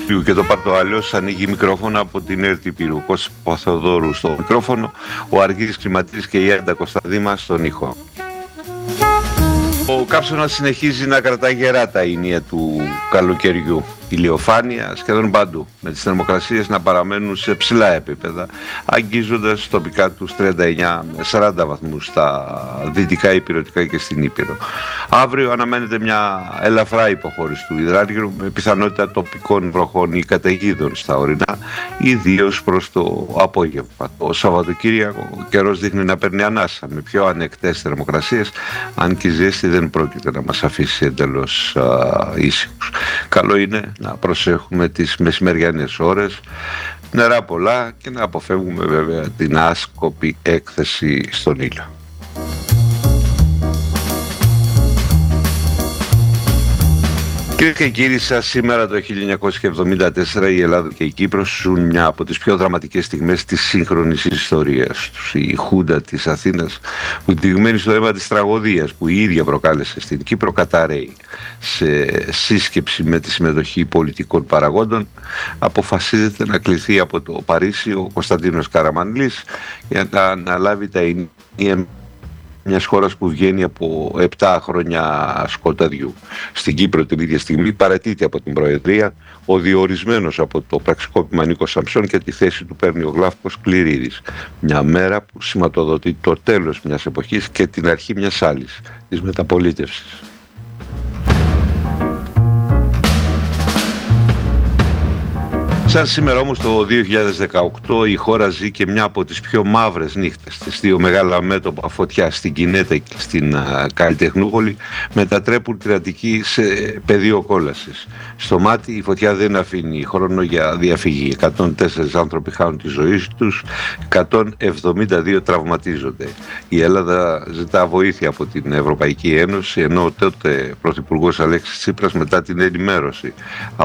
και το πάρτο αλλιώς ανοίγει μικρόφωνο από την ΕΡΤ Υπήρου. Κώστας Παπαθεοδόρου στο μικρόφωνο, ο Αργύρης Κλιματής και η Άντα Κωνσταντίμα στον ήχο. Ο καύσωνας συνεχίζει να κρατάει γερά τα ήνια του καλοκαιριού. Ηλιοφάνεια σχεδόν παντού, με τις θερμοκρασίες να παραμένουν σε ψηλά επίπεδα, αγγίζοντας τοπικά τους 39 με 40 βαθμούς στα δυτικά υπηρετικά και στην Ήπειρο. Αύριο αναμένεται μια ελαφρά υποχώρηση του υδράργυρου, με πιθανότητα τοπικών βροχών ή καταιγίδων στα ορεινά, ιδίως προς το απόγευμα. Το Σαββατοκύριακο ο καιρός δείχνει να παίρνει ανάσα, με πιο ανεκτές θερμοκρασίες, αν και η ζέστη δεν πρόκειται να μας αφήσει εντελώς ήσυχους. Καλό είναι να προσέχουμε τις μεσημεριανές ώρες, νερά πολλά και να αποφεύγουμε βέβαια την άσκοπη έκθεση στον ήλιο. Κυρίες και κύριοι, σήμερα το 1974 η Ελλάδα και η Κύπρος ζουν μια από τις πιο δραματικές στιγμές της σύγχρονης ιστορίας τους. Η Χούντα της Αθήνας, που τυγμένη στο αίμα της τραγωδίας που η ίδια προκάλεσε στην Κύπρο, καταραίει. Σε σύσκεψη με τη συμμετοχή πολιτικών παραγόντων, αποφασίζεται να κληθεί από το Παρίσι ο Κωνσταντίνος Καραμανλής για να αναλάβει τα ενία μιας χώρας που βγαίνει από 7 χρόνια σκοταδιού. Στην Κύπρο την ίδια στιγμή παραιτείται από την Προεδρία ο διορισμένος από το πραξικόπημα Νίκος Σαμψών και τη θέση του παίρνει ο Γλάφκος Κληρίδης. Μια μέρα που σηματοδοτεί το τέλος μιας εποχής και την αρχή μιας άλλης, της μεταπολίτευσης. Σαν σήμερα όμως το 2018 η χώρα ζει και μια από τις πιο μαύρες νύχτες. Τις δύο μεγάλα μέτωπα φωτιά στην Κινέτα και στην Καλλιτεχνούχολη μετατρέπουν την Αττική σε πεδίο κόλασης. Στο μάτι η φωτιά δεν αφήνει χρόνο για διαφυγή. 104 άνθρωποι χάνουν τη ζωή τους, 172 τραυματίζονται. Η Ελλάδα ζητά βοήθεια από την Ευρωπαϊκή Ένωση, ενώ τότε Πρωθυπουργός Αλέξης Τσίπρας, μετά την ενημέρωση